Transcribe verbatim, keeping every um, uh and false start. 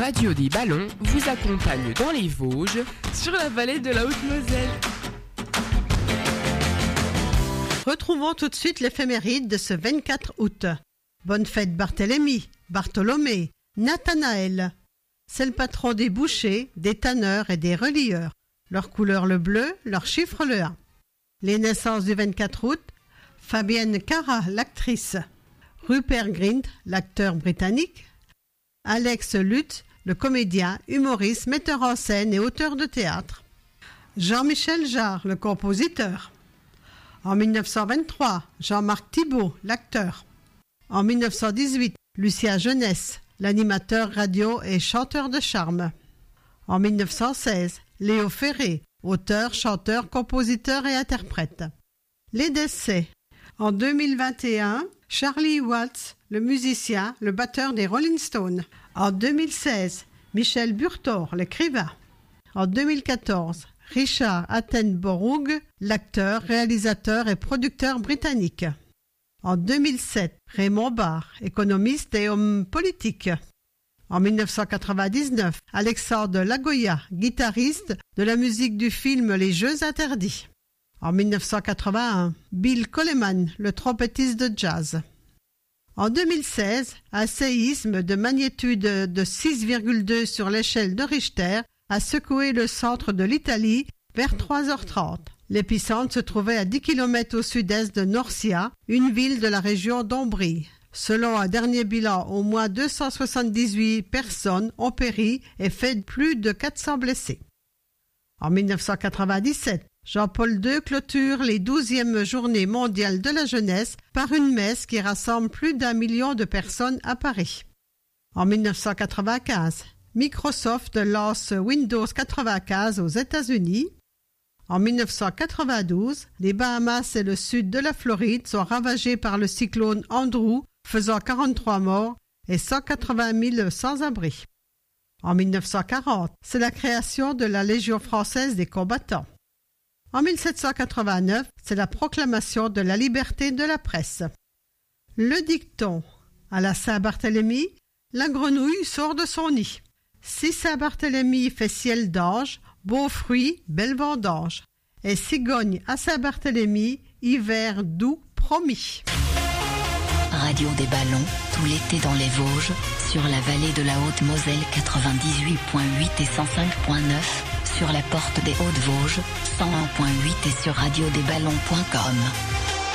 Radio des Ballons vous accompagne dans les Vosges, sur la vallée de la Haute-Moselle. Retrouvons tout de suite l'éphéméride de ce vingt-quatre août. Bonne fête Barthélemy, Bartholomé, Nathanaël. C'est le patron des bouchers, des tanneurs et des relieurs. Leur couleur le bleu, leur chiffre le un. Les naissances du vingt-quatre août, Fabienne Cara, l'actrice. Rupert Grint, l'acteur britannique. Alex Lutz, le comédien, humoriste, metteur en scène et auteur de théâtre. Jean-Michel Jarre, le compositeur. En mille neuf cent vingt-trois, Jean-Marc Thibault, l'acteur. En mille neuf cent dix-huit, Lucien Jeunesse, l'animateur radio et chanteur de charme. En mille neuf cent seize, Léo Ferré, auteur, chanteur, compositeur et interprète. Les décès. En deux mille vingt et un, Charlie Watts, le musicien, le batteur des Rolling Stones. En deux mille seize, Michel Burtor, l'écrivain. En deux mille quatorze, Richard Attenborough, l'acteur, réalisateur et producteur britannique. En deux mille sept, Raymond Barre, économiste et homme politique. En mille neuf cent quatre-vingt-dix-neuf, Alexandre Lagoya, guitariste de la musique du film Les Jeux Interdits. En mille neuf cent quatre-vingt-un, Bill Coleman, le trompettiste de jazz. En deux mille seize, un séisme de magnitude de six virgule deux sur l'échelle de Richter a secoué le centre de l'Italie vers trois heures trente. L'épicentre se trouvait à dix kilomètres au sud-est de Norcia, une ville de la région d'Ombrie. Selon un dernier bilan, au moins deux cent soixante-dix-huit personnes ont péri et fait plus de quatre cents blessés. En mille neuf cent quatre-vingt-dix-sept, Jean-Paul deux clôture les douzièmes journées mondiales de la jeunesse par une messe qui rassemble plus d'un million de personnes à Paris. En mille neuf cent quatre-vingt-quinze, Microsoft lance Windows quatre-vingt-quinze aux États-Unis. En mille neuf cent quatre-vingt-douze, les Bahamas et le sud de la Floride sont ravagés par le cyclone Andrew, faisant quarante-trois morts et cent quatre-vingt mille sans-abri. En mille neuf cent quarante, c'est la création de la Légion française des combattants. En mille sept cent quatre-vingt-neuf, c'est la proclamation de la liberté de la presse. Le dicton. À la Saint-Barthélemy, la grenouille sort de son nid. Si Saint-Barthélemy fait ciel d'ange, beaux fruits, belle vendange. Et cigogne à Saint-Barthélemy, hiver doux promis. Radio des Ballons, tout l'été dans les Vosges, sur la vallée de la Haute-Moselle quatre-vingt-dix-huit virgule huit et cent cinq virgule neuf, sur la porte des Hautes-Vosges cent un virgule huit et sur radio des ballons point com.